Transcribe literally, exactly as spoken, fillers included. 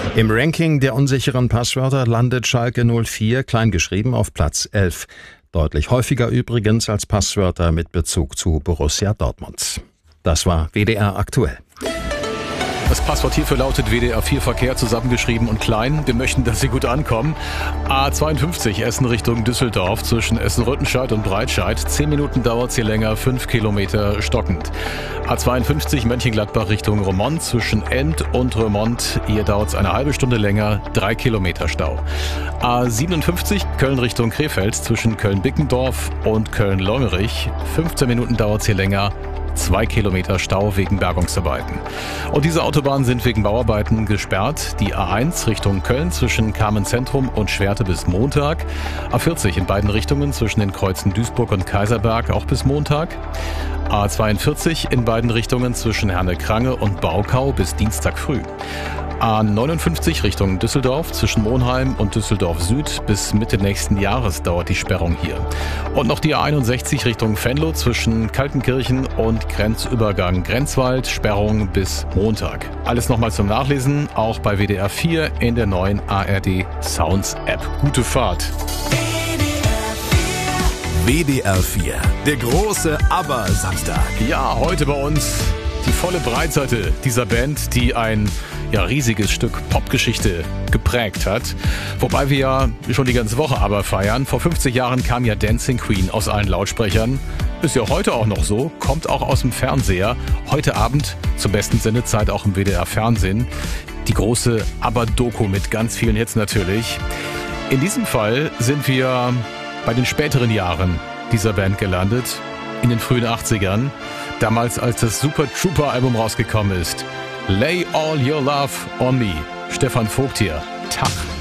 Im Ranking der unsicheren Passwörter landet Schalke null vier kleingeschrieben auf Platz elf. Deutlich häufiger übrigens als Passwörter mit Bezug zu Borussia Dortmund. Das war W D R aktuell. Das Passwort hierfür lautet W D R vier Verkehr, zusammengeschrieben und klein. Wir möchten, dass Sie gut ankommen. A zweiundfünfzig Essen Richtung Düsseldorf zwischen Essen-Rüttenscheid und Breitscheid. Zehn Minuten dauert es hier länger, fünf Kilometer stockend. A zweiundfünfzig Mönchengladbach Richtung Remont zwischen End und Remont. Hier dauert es eine halbe Stunde länger, drei Kilometer Stau. A siebenundfünfzig Köln Richtung Krefeld zwischen Köln-Bickendorf und Köln-Longerich. fünfzehn Minuten dauert es hier länger. Zwei Kilometer Stau wegen Bergungsarbeiten. Und diese Autobahnen sind wegen Bauarbeiten gesperrt. Die A eins Richtung Köln zwischen Carmen-Zentrum und Schwerte bis Montag. A vierzig in beiden Richtungen zwischen den Kreuzen Duisburg und Kaiserberg auch bis Montag. A zweiundvierzig in beiden Richtungen zwischen Herne-Krange und Baukau bis Dienstag früh. A neunundfünfzig Richtung Düsseldorf zwischen Monheim und Düsseldorf Süd bis Mitte nächsten Jahres dauert die Sperrung hier. Und noch die A einundsechzig Richtung Venlo zwischen Kaltenkirchen und Grenzübergang Grenzwald, Sperrung bis Montag. Alles nochmal zum Nachlesen, auch bei W D R vier in der neuen A R D Sounds App. Gute Fahrt! W D R vier, der große ABBA-Samstag. Ja, heute bei uns die volle Breitseite dieser Band, die ein ja, riesiges Stück Popgeschichte geprägt hat. Wobei wir ja schon die ganze Woche ABBA feiern. Vor fünfzig Jahren kam ja Dancing Queen aus allen Lautsprechern. Ist ja heute auch noch so, kommt auch aus dem Fernseher. Heute Abend zur besten Sendezeit auch im W D R Fernsehen. Die große ABBA-Doku mit ganz vielen Hits natürlich. In diesem Fall sind wir bei den späteren Jahren dieser Band gelandet, in den frühen achtzigern. Damals, als das Super Trooper-Album rausgekommen ist. Lay all your love on me. Stefan Vogt hier. Tag.